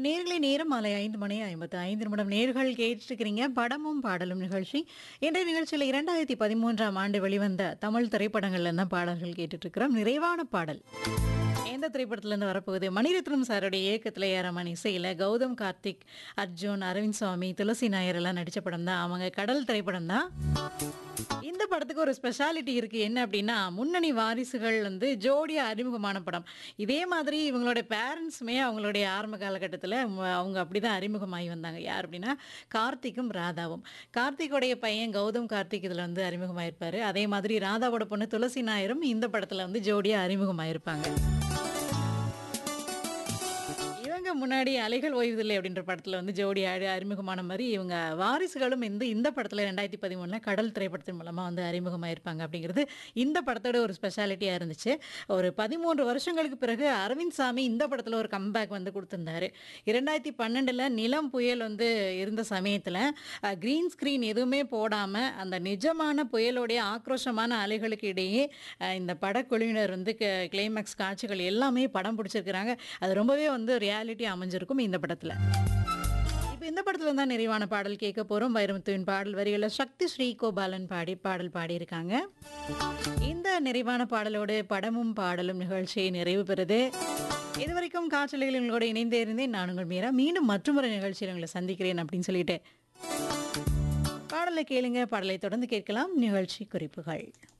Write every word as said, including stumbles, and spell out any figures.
நேர்களை நேரம் மாலை ஐந்து மணி ஐம்பத்து ஐந்து நிமிடம் நேர்கள் கேட்டிருக்கிறீங்க படமும் பாடலும் நிகழ்ச்சி. இன்றைய நிகழ்ச்சியில் இரண்டாயிரத்தி பதிமூன்றாம் ஆண்டு வெளிவந்த தமிழ் திரைப்படங்கள்ல தான் பாடல்கள் கேட்டுட்டு இருக்கிறோம். நிறைவான பாடல் எந்த திரைப்படத்திலேருந்து வரப்போகுது? மணிரத்னம் சாருடைய இயக்கத்தில் ஏறமான இசையில் கௌதம் கார்த்திக், அர்ஜுன், அரவிந்த் சுவாமி, துளசி நாயர் எல்லாம் நடித்த படம் தான். அவங்க கடல் திரைப்படம் தான். இந்த படத்துக்கு ஒரு ஸ்பெஷாலிட்டி இருக்குது. என்ன அப்படின்னா, முன்னணி வாரிசுகள் வந்து ஜோடியாக அறிமுகமான படம். இதே மாதிரி இவங்களுடைய பேரண்ட்ஸுமே அவங்களுடைய ஆரம்ப காலகட்டத்தில் அவங்க அப்படி தான் அறிமுகமாகி வந்தாங்க. யார் அப்படின்னா, கார்த்திக்கும் ராதாவும். கார்த்திகோடைய பையன் கௌதம் கார்த்திக் இதில் வந்து அறிமுகமாயிருப்பார். அதே மாதிரி ராதாவோட பொண்ணு துளசி நாயரும் இந்த படத்தில் வந்து ஜோடியாக அறிமுகமாயிருப்பாங்க. இவங்க முன்னாடி அலைகள் ஓய்வதில்லை அப்படின்ற படத்தில் வந்து ஜோடி ஆடி அறிமுகமான மாதிரி இவங்க வாரிசுகளும் இந்த இந்த படத்தில் ரெண்டாயிரத்தி பதிமூணில் கடல் திரைப்படத்தின் மூலமாக வந்து அறிமுகமாயிருப்பாங்க அப்படிங்கிறது இந்த படத்தோட ஒரு ஸ்பெஷாலிட்டியாக இருந்துச்சு. ஒரு பதிமூன்று வருஷங்களுக்கு பிறகு அரவிந்த் சாமி இந்த படத்தில் ஒரு கம்பேக் வந்து கொடுத்துருந்தாரு. இரண்டாயிரத்தி பன்னெண்டில் நிலம் புயல் வந்து இருந்த சமயத்தில் க்ரீன் ஸ்க்ரீன் எதுவுமே போடாமல் அந்த நிஜமான புயலோடைய ஆக்ரோஷமான அலைகளுக்கு இடையே அஹ், இந்த படக்குழுவினர் வந்து கிளைமேக்ஸ் காட்சிகள் எல்லாமே படம் பிடிச்சிருக்கிறாங்க. அது ரொம்பவே வந்து ரியாலிட்டி அமைஞ்சிருக்கும் இந்த படத்தில். இப்போ இந்த படத்துல தான் நிறைவான பாடல் கேட்க போறோம். வைரமுத்துவின் பாடல் வரிகளை சக்தி ஸ்ரீகோபாலன் பாடி பாடல் பாடியிருக்காங்க. இந்த நிறைவான பாடலோடு படமும் பாடலும் நிகழ்ச்சியை நிறைவு பெறுது. இதுவரைக்கும் காற்றலைகளில் உங்களோட இணைந்தே இருந்தேன். நான் உங்கள் மீரா. மீண்டும் மற்றொரு நிகழ்ச்சியில் உங்களை சந்திக்கிறேன் அப்படின்னு சொல்லிட்டு பாடலை கேளுங்க. பாடலை தொடர்ந்து கேட்கலாம். நிகழ்ச்சி குறிப்புகள்.